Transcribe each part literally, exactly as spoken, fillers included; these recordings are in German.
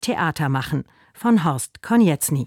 Theater machen von Horst Konietzny.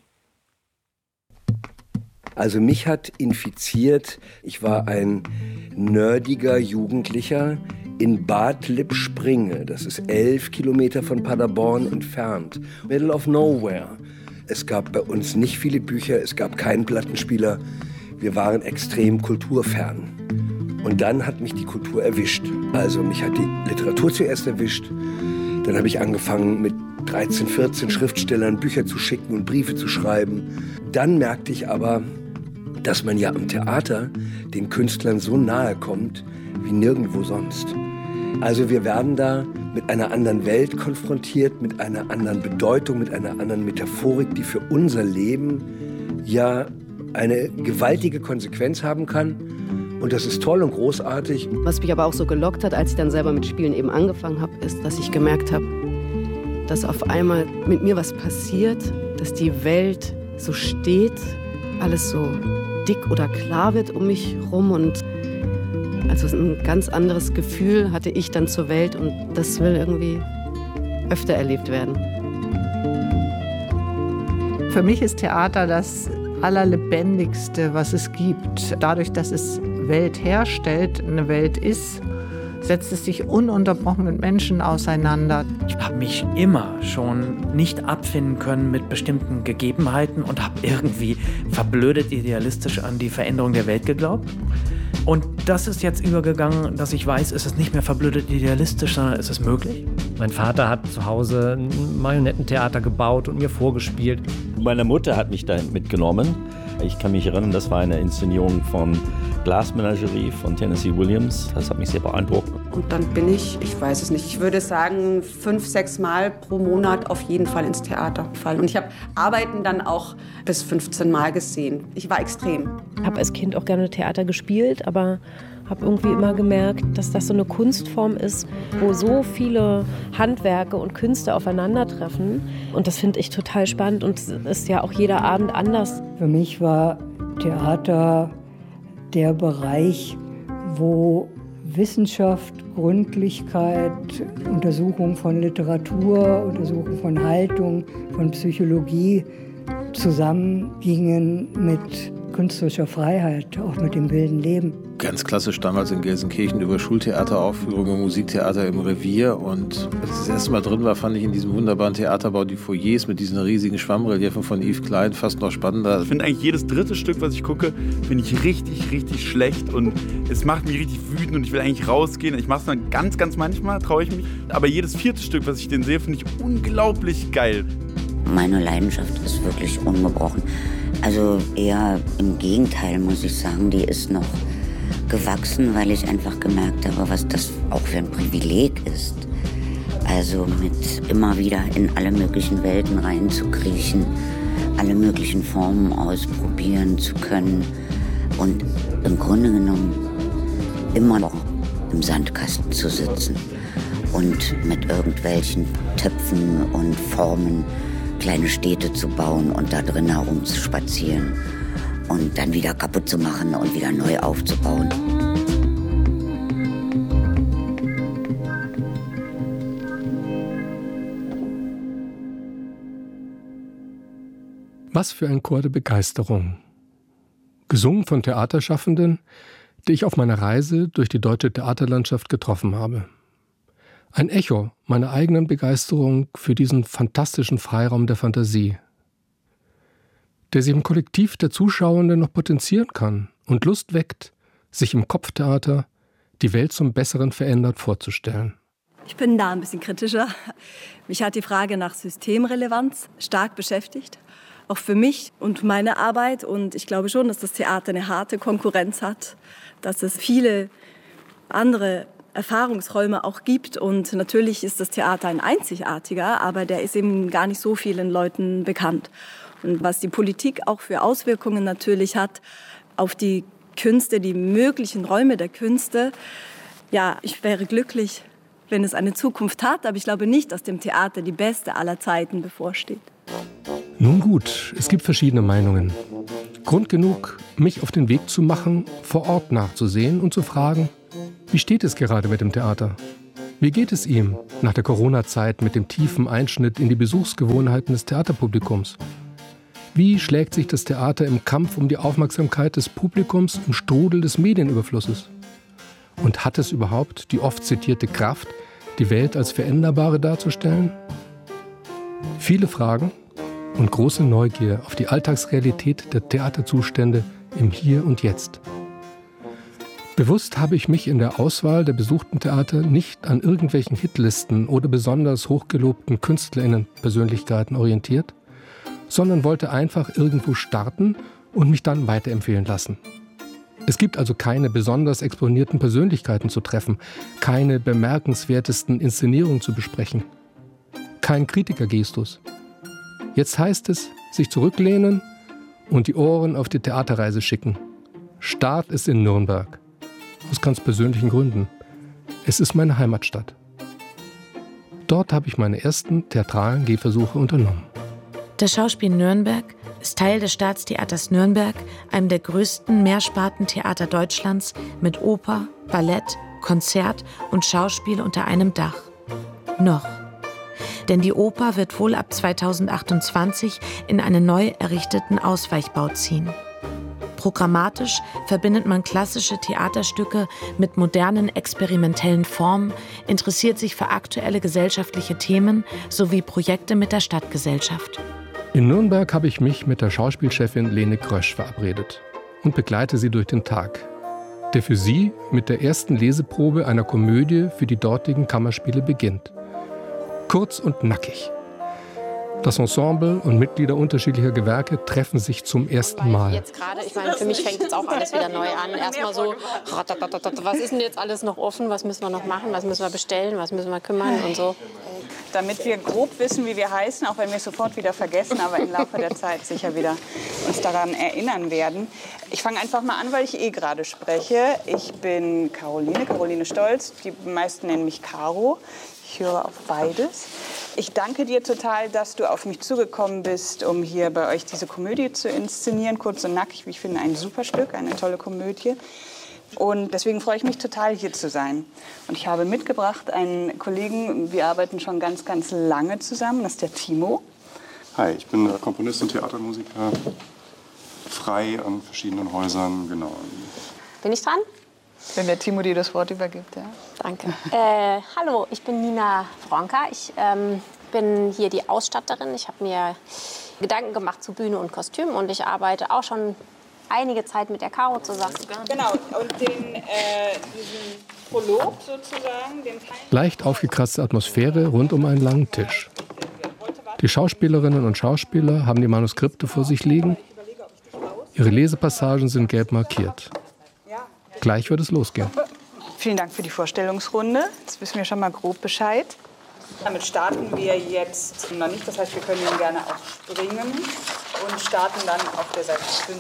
Also mich hat infiziert, ich war ein nerdiger Jugendlicher in Bad Lippspringe. Das ist elf Kilometer von Paderborn entfernt. Middle of nowhere. Es gab bei uns nicht viele Bücher, es gab keinen Plattenspieler. Wir waren extrem kulturfern. Und dann hat mich die Kultur erwischt. Also mich hat die Literatur zuerst erwischt. Dann habe ich angefangen mit dreizehn, vierzehn Schriftstellern Bücher zu schicken und Briefe zu schreiben. Dann merkte ich aber, dass man ja am Theater den Künstlern so nahe kommt wie nirgendwo sonst. Also wir werden da mit einer anderen Welt konfrontiert, mit einer anderen Bedeutung, mit einer anderen Metaphorik, die für unser Leben ja eine gewaltige Konsequenz haben kann. Und das ist toll und großartig. Was mich aber auch so gelockt hat, als ich dann selber mit Spielen eben angefangen habe, ist, dass ich gemerkt habe, dass auf einmal mit mir was passiert, dass die Welt so steht, alles so dick oder klar wird um mich rum. Und also ein ganz anderes Gefühl hatte ich dann zur Welt und das will irgendwie öfter erlebt werden. Für mich ist Theater das Allerlebendigste, was es gibt. Dadurch, dass es Welt herstellt, eine Welt ist, setzt es sich ununterbrochen mit Menschen auseinander. Ich habe mich immer schon nicht abfinden können mit bestimmten Gegebenheiten und habe irgendwie verblödet idealistisch an die Veränderung der Welt geglaubt. Und das ist jetzt übergegangen, dass ich weiß, es ist nicht mehr verblödet idealistisch, sondern es ist möglich. Mein Vater hat zu Hause ein Marionettentheater gebaut und mir vorgespielt. Meine Mutter hat mich dahin mitgenommen. Ich kann mich erinnern, das war eine Inszenierung von Glasmenagerie von Tennessee Williams. Das hat mich sehr beeindruckt. Und dann bin ich, ich weiß es nicht, ich würde sagen, fünf, sechs Mal pro Monat auf jeden Fall ins Theater gefallen. Und ich habe Arbeiten dann auch bis fünfzehn Mal gesehen. Ich war extrem. Ich habe als Kind auch gerne Theater gespielt, aber habe irgendwie immer gemerkt, dass das so eine Kunstform ist, wo so viele Handwerke und Künste aufeinandertreffen. Und das finde ich total spannend und es ist ja auch jeder Abend anders. Für mich war Theater der Bereich, wo Wissenschaft, Gründlichkeit, Untersuchung von Literatur, Untersuchung von Haltung, von Psychologie zusammengingen mit künstlerischer Freiheit, auch mit dem wilden Leben. Ganz klassisch damals in Gelsenkirchen über Schultheateraufführungen, Musiktheater im Revier. Und als ich das erste Mal drin war, fand ich in diesem wunderbaren Theaterbau die Foyers mit diesen riesigen Schwammreliefen von Yves Klein fast noch spannender. Ich finde eigentlich jedes dritte Stück, was ich gucke, finde ich richtig, richtig schlecht. Und es macht mich richtig wütend und ich will eigentlich rausgehen. Ich mache es dann ganz, ganz manchmal, traue ich mich. Aber jedes vierte Stück, was ich den sehe, finde ich unglaublich geil. Meine Leidenschaft ist wirklich ungebrochen. Also eher im Gegenteil, muss ich sagen, die ist noch gewachsen, weil ich einfach gemerkt habe, was das auch für ein Privileg ist. Also mit immer wieder in alle möglichen Welten reinzukriechen, alle möglichen Formen ausprobieren zu können und im Grunde genommen immer noch im Sandkasten zu sitzen und mit irgendwelchen Töpfen und Formen kleine Städte zu bauen und da drin herum zu spazieren und dann wieder kaputt zu machen und wieder neu aufzubauen. Was für ein Chor der Begeisterung. Gesungen von Theaterschaffenden, die ich auf meiner Reise durch die deutsche Theaterlandschaft getroffen habe. Ein Echo meiner eigenen Begeisterung für diesen fantastischen Freiraum der Fantasie, der sich im Kollektiv der Zuschauenden noch potenzieren kann und Lust weckt, sich im Kopftheater die Welt zum Besseren verändert vorzustellen. Ich bin da ein bisschen kritischer. Mich hat die Frage nach Systemrelevanz stark beschäftigt, auch für mich und meine Arbeit. Und ich glaube schon, dass das Theater eine harte Konkurrenz hat, dass es viele andere Erfahrungsräume auch gibt. Und natürlich ist das Theater ein einzigartiger, aber der ist eben gar nicht so vielen Leuten bekannt. Und was die Politik auch für Auswirkungen natürlich hat auf die Künste, die möglichen Räume der Künste. Ja, ich wäre glücklich, wenn es eine Zukunft hat, aber ich glaube nicht, dass dem Theater die beste aller Zeiten bevorsteht. Nun gut, es gibt verschiedene Meinungen. Grund genug, mich auf den Weg zu machen, vor Ort nachzusehen und zu fragen, wie steht es gerade mit dem Theater? Wie geht es ihm nach der Corona-Zeit mit dem tiefen Einschnitt in die Besuchsgewohnheiten des Theaterpublikums? Wie schlägt sich das Theater im Kampf um die Aufmerksamkeit des Publikums im Strudel des Medienüberflusses? Und hat es überhaupt die oft zitierte Kraft, die Welt als veränderbare darzustellen? Viele Fragen und große Neugier auf die Alltagsrealität der Theaterzustände im Hier und Jetzt. Bewusst habe ich mich in der Auswahl der besuchten Theater nicht an irgendwelchen Hitlisten oder besonders hochgelobten KünstlerInnen-Persönlichkeiten orientiert, sondern wollte einfach irgendwo starten und mich dann weiterempfehlen lassen. Es gibt also keine besonders exponierten Persönlichkeiten zu treffen, keine bemerkenswertesten Inszenierungen zu besprechen, kein Kritikergestus. Jetzt heißt es, sich zurücklehnen und die Ohren auf die Theaterreise schicken. Start ist in Nürnberg. Aus ganz persönlichen Gründen. Es ist meine Heimatstadt. Dort habe ich meine ersten theatralen Gehversuche unternommen. Das Schauspiel Nürnberg ist Teil des Staatstheaters Nürnberg, einem der größten Mehrspartentheater Deutschlands mit Oper, Ballett, Konzert und Schauspiel unter einem Dach. Noch. Denn die Oper wird wohl ab zweitausendachtundzwanzig in einen neu errichteten Ausweichbau ziehen. Programmatisch verbindet man klassische Theaterstücke mit modernen experimentellen Formen, interessiert sich für aktuelle gesellschaftliche Themen sowie Projekte mit der Stadtgesellschaft. In Nürnberg habe ich mich mit der Schauspielchefin Lene Grösch verabredet und begleite sie durch den Tag, der für sie mit der ersten Leseprobe einer Komödie für die dortigen Kammerspiele beginnt. Kurz und nackig. Das Ensemble und Mitglieder unterschiedlicher Gewerke treffen sich zum ersten Mal. Jetzt gerade, ich meine, für mich fängt jetzt auch alles wieder neu an. Erstmal so, was ist denn jetzt alles noch offen? Was müssen wir noch machen? Was müssen wir bestellen? Was müssen wir kümmern und so? Damit wir grob wissen, wie wir heißen, auch wenn wir es sofort wieder vergessen, aber im Laufe der Zeit sicher wieder uns daran erinnern werden. Ich fange einfach mal an, weil ich eh gerade spreche. Ich bin Caroline, Caroline Stolz. Die meisten nennen mich Caro. Ich höre auf beides. Ich danke dir total, dass du auf mich zugekommen bist, um hier bei euch diese Komödie zu inszenieren. Kurz und nackig, wie ich finde, ein super Stück, eine tolle Komödie. Und deswegen freue ich mich total, hier zu sein. Und ich habe mitgebracht einen Kollegen, wir arbeiten schon ganz, ganz lange zusammen, das ist der Timo. Hi, ich bin Komponist und Theatermusiker, frei an verschiedenen Häusern, genau. Bin ich dran? Wenn der Timo dir das Wort übergibt, ja. Danke. Äh, hallo, ich bin Nina Wronka. Ich ähm, bin hier die Ausstatterin. Ich habe mir Gedanken gemacht zu Bühne und Kostüm und ich arbeite auch schon einige Zeit mit der Caro zusammen. Genau, und den, äh, diesen Prolog sozusagen, den Teil... Leicht aufgekratzte Atmosphäre rund um einen langen Tisch. Die Schauspielerinnen und Schauspieler haben die Manuskripte vor sich liegen. Ihre Lesepassagen sind gelb markiert. Gleich wird es losgehen. Vielen Dank für die Vorstellungsrunde. Jetzt wissen wir schon mal grob Bescheid. Damit starten wir jetzt noch nicht. Das heißt, wir können ihn gerne auch springen und starten dann auf der Seite fünf.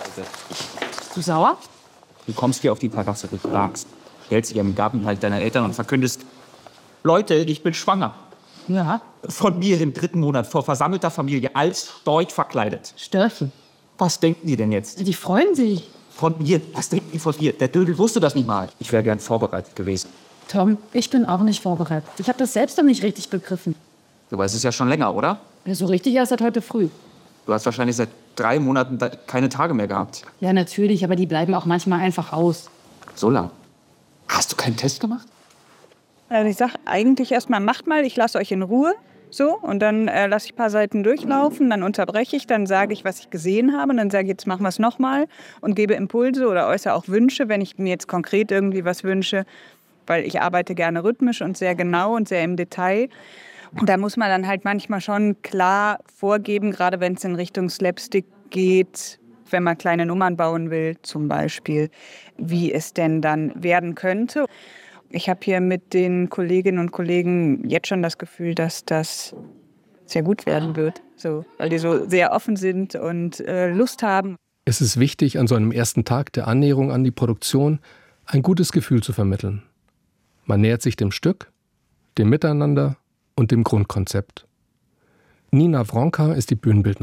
Bist du sauer? Du kommst hier auf die Terrasse, du fragst, stellst dich am Gartenteich deiner Eltern und verkündest: Leute, ich bin schwanger. Ja. Von mir im dritten Monat vor versammelter Familie als Deutsch verkleidet. Störchen. Was denken die denn jetzt? Die freuen sich. Von mir? Was denken die von mir? Der Dödel wusste das nicht mal. Ich wäre gern vorbereitet gewesen. Tom, ich bin auch nicht vorbereitet. Ich habe das selbst noch nicht richtig begriffen. Aber es ist ja schon länger, oder? Ja, so richtig erst seit heute früh. Du hast wahrscheinlich seit drei Monaten keine Tage mehr gehabt. Ja, natürlich, aber die bleiben auch manchmal einfach aus. So lang? Hast du keinen Test gemacht? Also ich sage eigentlich erstmal, macht mal, ich lasse euch in Ruhe. So, und dann äh, lasse ich ein paar Seiten durchlaufen, dann unterbreche ich, dann sage ich, was ich gesehen habe, und dann sage ich, jetzt machen wir es nochmal und gebe Impulse oder äußere auch Wünsche, wenn ich mir jetzt konkret irgendwie was wünsche, weil ich arbeite gerne rhythmisch und sehr genau und sehr im Detail. Und da muss man dann halt manchmal schon klar vorgeben, gerade wenn es in Richtung Slapstick geht, wenn man kleine Nummern bauen will zum Beispiel, wie es denn dann werden könnte. Ich habe hier mit den Kolleginnen und Kollegen jetzt schon das Gefühl, dass das sehr gut werden wird, so, weil die so sehr offen sind und äh, Lust haben. Es ist wichtig, an so einem ersten Tag der Annäherung an die Produktion ein gutes Gefühl zu vermitteln. Man nähert sich dem Stück, dem Miteinander und dem Grundkonzept. Nina Wronka ist die Bühnenbildnerin.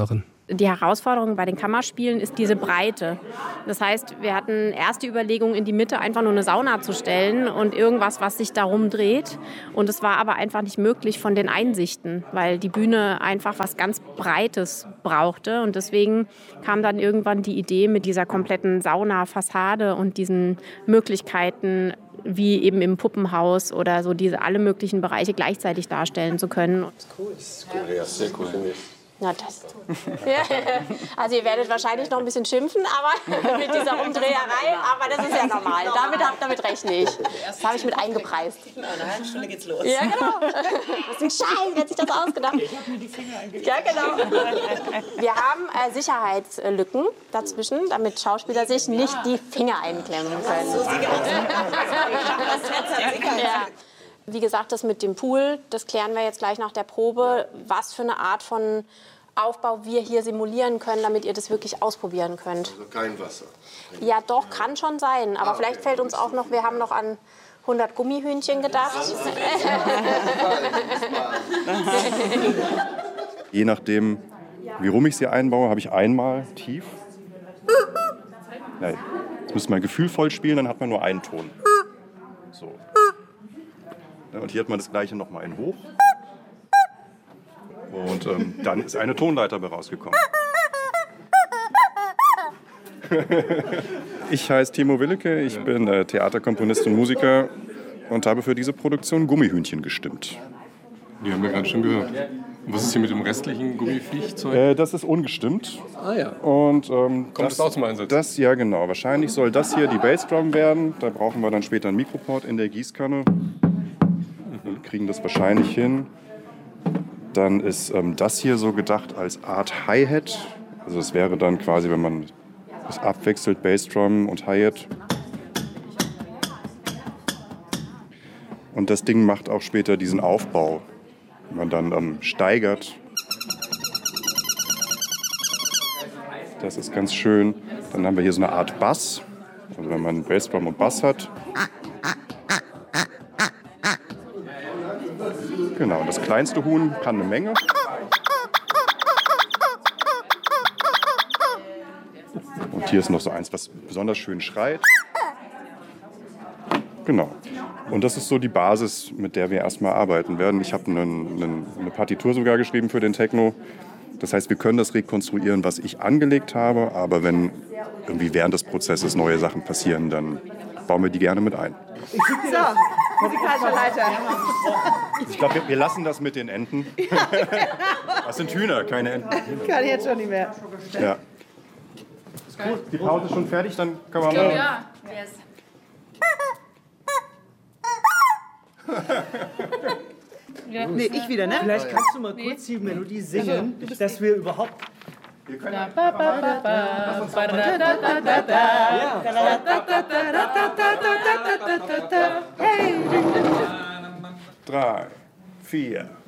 Die Herausforderung bei den Kammerspielen ist diese Breite. Das heißt, wir hatten erst die Überlegung, in die Mitte einfach nur eine Sauna zu stellen und irgendwas, was sich darum dreht. Und es war aber einfach nicht möglich von den Einsichten, weil die Bühne einfach was ganz Breites brauchte. Und deswegen kam dann irgendwann die Idee mit dieser kompletten Saunafassade und diesen Möglichkeiten, wie eben im Puppenhaus oder so diese alle möglichen Bereiche gleichzeitig darstellen zu können. Das ist cool. Das ist cool. Ja, sehr cool, finde ich. Na, das. Ja, also ihr werdet wahrscheinlich noch ein bisschen schimpfen, aber mit dieser Umdreherei, aber das ist ja normal. Damit, damit rechne ich. Das habe ich mit eingepreist. In einer halben Stunde geht's los. Ja, genau. Das ist ein Scheiß, wer hat sich das ausgedacht? Ich habe mir die Finger eingeklemmt. Ja, genau. Wir haben äh, Sicherheitslücken dazwischen, damit Schauspieler sich nicht die Finger einklemmen können. So ja. Wie gesagt, das mit dem Pool, das klären wir jetzt gleich nach der Probe, was für eine Art von Aufbau wir hier simulieren können, damit ihr das wirklich ausprobieren könnt. Also kein Wasser? Ja, doch, kann schon sein. Aber ah, vielleicht okay. fällt uns auch noch, wir haben noch an hundert Gummihühnchen gedacht. Je nachdem, wie rum ich sie einbaue, habe ich einmal tief. Nein, jetzt müsste man gefühlvoll spielen, dann hat man nur einen Ton. So. Und hier hat man das Gleiche noch mal in hoch. Und ähm, dann ist eine Tonleiter dabei rausgekommen. Ich heiße Timo Willeke, ich bin äh, Theaterkomponist und Musiker und habe für diese Produktion Gummihühnchen gestimmt. Die haben wir gerade schon gehört. Was ist hier mit dem restlichen Gummiviechzeug? Äh, das ist ungestimmt. Ah ja. Und, ähm, Kommt das, das auch zum Einsatz? Das, ja, genau. Wahrscheinlich soll das hier die Bassdrum werden. Da brauchen wir dann später einen Mikroport in der Gießkanne. Wir kriegen das wahrscheinlich hin. Dann ist ähm, das hier so gedacht als Art Hi-Hat. Also es wäre dann quasi, wenn man das abwechselt, Bassdrum und Hi-Hat. Und das Ding macht auch später diesen Aufbau, wenn man dann ähm, steigert. Das ist ganz schön. Dann haben wir hier so eine Art Bass. Also wenn man Bassdrum und Bass hat. Genau, das kleinste Huhn kann eine Menge. Und hier ist noch so eins, was besonders schön schreit. Genau. Und das ist so die Basis, mit der wir erstmal arbeiten werden. Ich habe einen, einen, eine Partitur sogar geschrieben für den Techno. Das heißt, wir können das rekonstruieren, was ich angelegt habe. Aber wenn irgendwie während des Prozesses neue Sachen passieren, dann bauen wir die gerne mit ein. So, musikalischer Leiter. Ich glaube, wir, wir lassen das mit den Enten. Das sind Hühner, keine Enten. Kann ich jetzt schon nicht mehr. Ja. Ist gut. Die Pause ist schon fertig, dann können wir ich mal. Glaub, ja. Yes. Ja. Nee, ich wieder, ne? Vielleicht kannst du mal kurz die Melodie singen, also, dass wir überhaupt... Wir können Drei, vier.